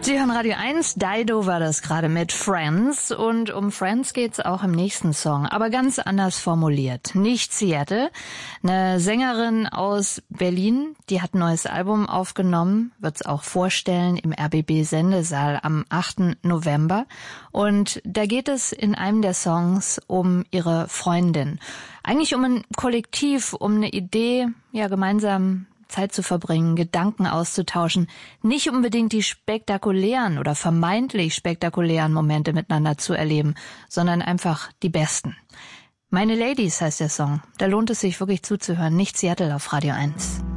Sie hören Radio 1, Dido war das gerade mit Friends, und um Friends geht's auch im nächsten Song, aber ganz anders formuliert. Nicht Seattle, eine Sängerin aus Berlin, die hat ein neues Album aufgenommen, wird's auch vorstellen im RBB-Sendesaal am 8. November, und da geht es in einem der Songs um ihre Freundin. Eigentlich um ein Kollektiv, um eine Idee, ja, gemeinsam Zeit zu verbringen, Gedanken auszutauschen, nicht unbedingt die spektakulären oder vermeintlich spektakulären Momente miteinander zu erleben, sondern einfach die besten. Meine Ladies heißt der Song. Da lohnt es sich wirklich zuzuhören. Nicht Seattle auf Radio 1.